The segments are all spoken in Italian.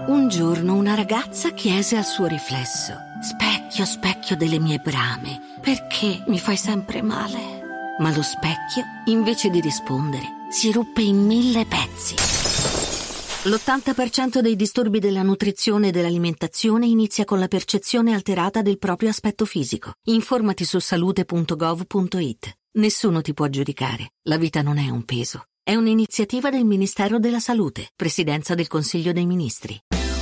Un giorno una ragazza chiese al suo riflesso: specchio, specchio delle mie brame, perché mi fai sempre male? Ma lo specchio, invece di rispondere, si ruppe in 1000 pezzi. L'80% dei disturbi della nutrizione e dell'alimentazione inizia con la percezione alterata del proprio aspetto fisico. Informati su salute.gov.it. Nessuno ti può giudicare. La vita non è un peso. È un'iniziativa del Ministero della Salute, Presidenza del Consiglio dei Ministri.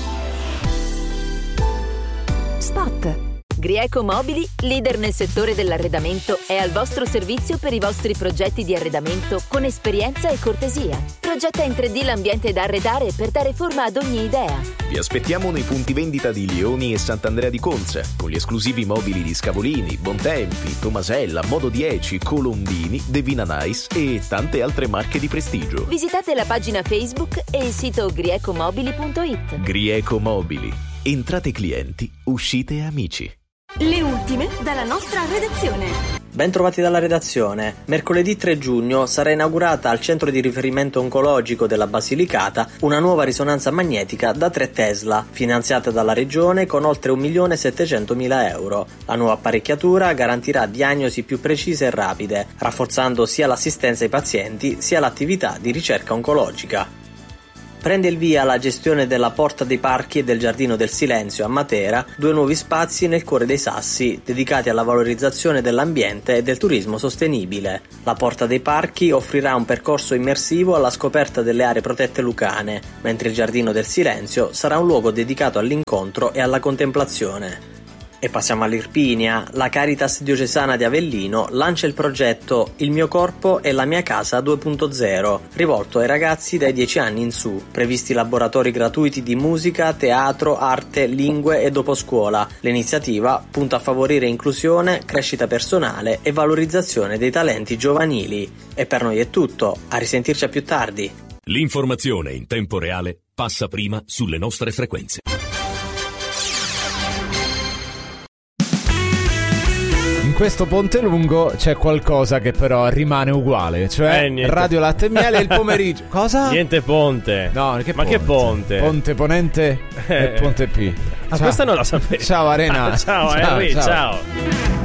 Spot. Grieco Mobili, leader nel settore dell'arredamento, è al vostro servizio per i vostri progetti di arredamento con esperienza e cortesia. Progetta in 3D l'ambiente da arredare per dare forma ad ogni idea. Vi aspettiamo nei punti vendita di Lioni e Sant'Andrea di Conza, con gli esclusivi mobili di Scavolini, Bontempi, Tomasella, Modo 10, Colombini, Devina Nice e tante altre marche di prestigio. Visitate la pagina Facebook e il sito griecomobili.it. Grieco Mobili. Entrate clienti, uscite amici. Le ultime dalla nostra redazione. Ben trovati dalla redazione. Mercoledì 3 giugno sarà inaugurata al centro di riferimento oncologico della Basilicata una nuova risonanza magnetica da 3 Tesla, finanziata dalla regione con oltre 1.700.000 euro. La nuova apparecchiatura garantirà diagnosi più precise e rapide, rafforzando sia l'assistenza ai pazienti sia l'attività di ricerca oncologica. Prende il via la gestione della Porta dei Parchi e del Giardino del Silenzio a Matera, 2 nuovi spazi nel cuore dei Sassi, dedicati alla valorizzazione dell'ambiente e del turismo sostenibile. La Porta dei Parchi offrirà un percorso immersivo alla scoperta delle aree protette lucane, mentre il Giardino del Silenzio sarà un luogo dedicato all'incontro e alla contemplazione. E passiamo all'Irpinia. La Caritas diocesana di Avellino lancia il progetto Il mio corpo e la mia casa 2.0, rivolto ai ragazzi dai 10 anni in su. Previsti laboratori gratuiti di musica, teatro, arte, lingue e doposcuola. L'iniziativa punta a favorire inclusione, crescita personale e valorizzazione dei talenti giovanili. E per noi è tutto. A risentirci a più tardi. L'informazione in tempo reale passa prima sulle nostre frequenze. In questo ponte lungo c'è qualcosa che però rimane uguale, cioè Radio Latte e Miele e il pomeriggio. Cosa? Niente ponte. No, che ma ponte? che ponte? Ponte Ponente e Ponte P. Questa non la sapevo. Ciao Arena. Ciao Henry, ciao.